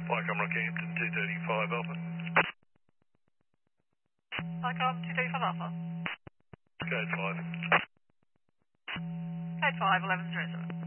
Wycombe Rockhampton 235 Alpha. Wycombe 235 Alpha. Code 5. Code 5, 1107.